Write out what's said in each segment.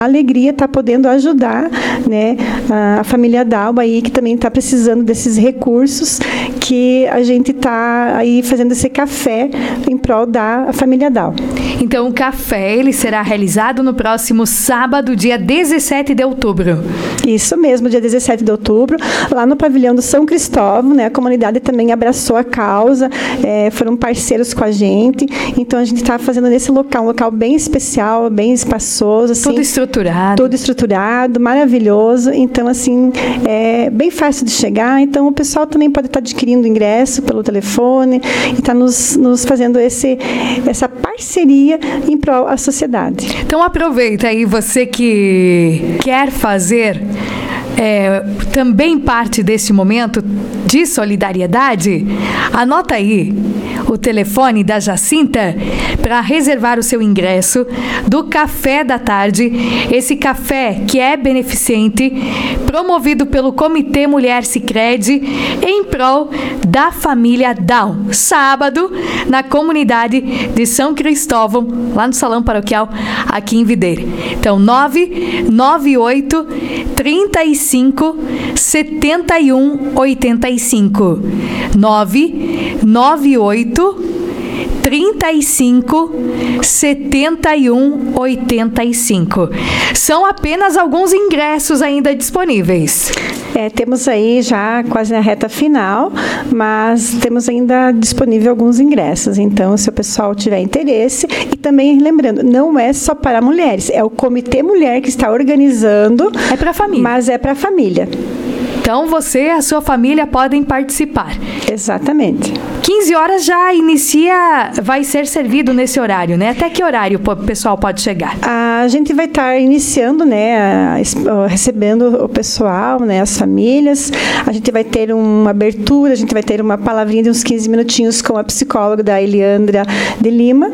alegria estar podendo ajudar, né, a família Dalba aí, que também está precisando desses recursos, que a gente está aí fazendo esse café em prol da família Dalba. Então, o café ele será realizado no próximo sábado, dia 17 de outubro. Isso mesmo, dia 17 de outubro, lá no pavilhão do São Cristóvão, né? A comunidade também abraçou a causa, foram parceiros com a gente, então a gente está fazendo nesse local, um local bem especial, bem espaçoso, assim, tudo estruturado, maravilhoso, então assim, é bem fácil de chegar, então o pessoal também pode estar adquirindo ingresso pelo telefone e está nos fazendo essa parceria em prol da sociedade. Então aproveita aí, você que quer fazer também parte desse momento de solidariedade, anota aí o telefone da Jacinta para reservar o seu ingresso do café da tarde, esse café que é beneficente, promovido pelo Comitê Mulher Sicredi em prol da família Down, sábado, na comunidade de São Cristóvão, lá no Salão Paroquial, aqui em Videira. Então, 998 35 71 85. 998 35 71 85. São apenas alguns ingressos ainda disponíveis. Temos aí já quase na reta final, mas temos ainda disponível alguns ingressos. Então, se o pessoal tiver interesse, e também lembrando, não é só para mulheres, é o Comitê Mulher que está organizando. É para a família. Mas é para a família. Então, você e a sua família podem participar. Exatamente. 15 horas já vai ser servido nesse horário, né? Até que horário o pessoal pode chegar? A gente vai estar iniciando, né, recebendo o pessoal, né, as famílias. A gente vai ter uma abertura, a gente vai ter uma palavrinha de uns 15 minutinhos com a psicóloga da Eliandra de Lima.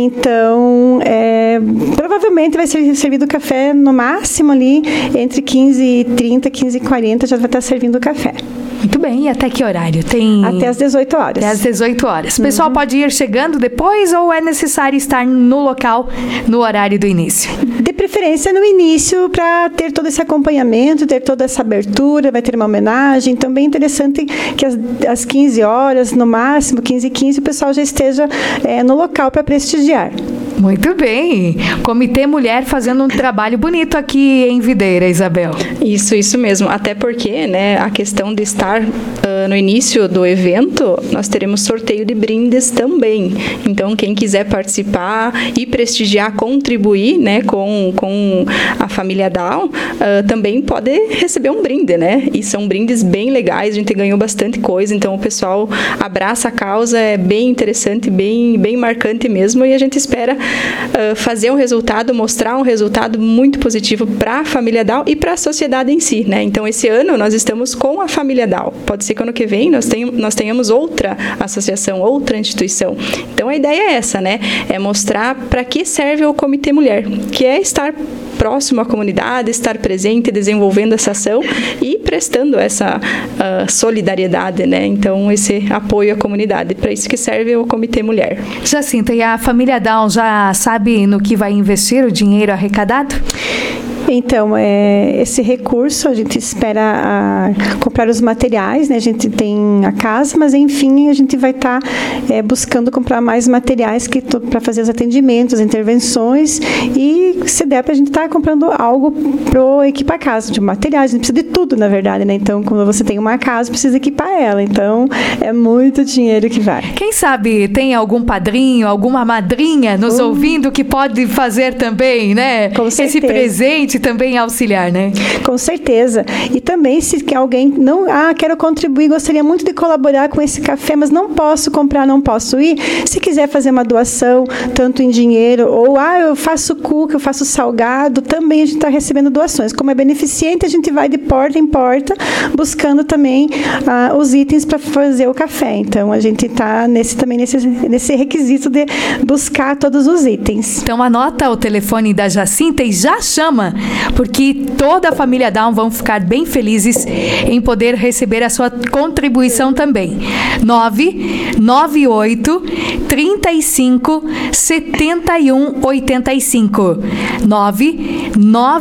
Então, provavelmente vai ser servido o café no máximo ali entre 15h30 e 15h40 já vai estar servindo o café. Muito bem, e até que horário? Até às 18 horas. Até às 18 horas. O pessoal pode ir chegando depois ou é necessário estar no local no horário do início? De preferência no início, para ter todo esse acompanhamento, ter toda essa abertura, vai ter uma homenagem. Então, bem interessante que às 15 horas, no máximo, 15h15, o pessoal já esteja no local para prestigiar. Muito bem. Comitê Mulher fazendo um trabalho bonito aqui em Videira, Isabel. Isso mesmo. Até porque, né, a questão de estar no início do evento, nós teremos sorteio de brindes também. Então, quem quiser participar e prestigiar, contribuir, né, com a família Down, também pode receber um brinde, né? E são brindes bem legais, a gente ganhou bastante coisa, então o pessoal abraça a causa, é bem interessante, bem marcante mesmo, e a gente espera fazer um resultado, mostrar um resultado muito positivo para a família Down e para a sociedade em si, né? Então, esse ano nós estamos com a família Down. Pode ser que ano que vem nós tenhamos outra associação, outra instituição. Então, a ideia é essa, né? É mostrar para que serve o Comitê Mulher, que é estar próximo à comunidade, estar presente, desenvolvendo essa ação e prestando essa solidariedade, né? Então, esse apoio à comunidade. Para isso que serve o Comitê Mulher. Jacinta, e a família Down já sabe no que vai investir o dinheiro arrecadado? Então, esse recurso, a gente espera comprar os materiais, né? A gente tem a casa, mas, enfim, a gente vai estar buscando comprar mais materiais para fazer os atendimentos, as intervenções, e, se der, para a gente estar comprando algo para equipar a casa, de materiais. A gente precisa de tudo, na verdade, né? Então, quando você tem uma casa, precisa equipar ela. Então, é muito dinheiro que vai. Quem sabe tem algum padrinho, alguma madrinha nos ouvindo que pode fazer também, né? Com certeza. Esse presente também auxiliar, né? Com certeza. E também, se alguém não... quero contribuir, gostaria muito de colaborar com esse café, mas não posso comprar, não posso ir. Se quiser fazer uma doação, tanto em dinheiro, ou, eu faço cuca, eu faço salgado, também a gente está recebendo doações. Como é beneficente, a gente vai de porta em porta, buscando também os itens para fazer o café. Então, a gente está nesse requisito de buscar todos os itens. Então, anota o telefone da Jacinta e já chama, porque toda a família Down vão ficar bem felizes em poder receber a sua contribuição também. 998 35 71 85. 9